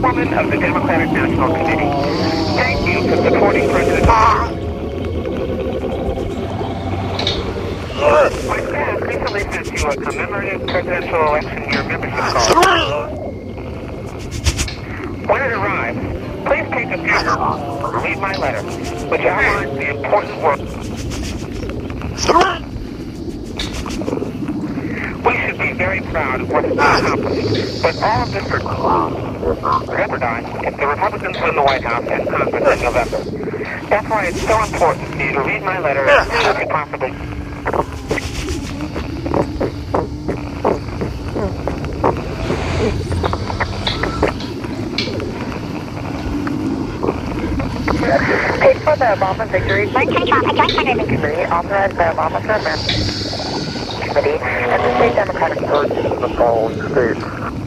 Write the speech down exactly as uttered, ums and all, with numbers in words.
Chairwoman of the Democratic National Committee. Thank you for supporting President Obama. My staff recently sent you a commemorative presidential election year membership card. When it arrives, please take a few minutes to read my letter, which outlines the important work. We should be very proud of what has been accomplished, but all of this would jeopardize if the Republicans win the White House and Congress in November. That's why it's so important for you to read my letter as soon as you possibly can. Paid for the Obama Victory Committee, authorized by Obama Committee, and the state Democratic Party in the following states.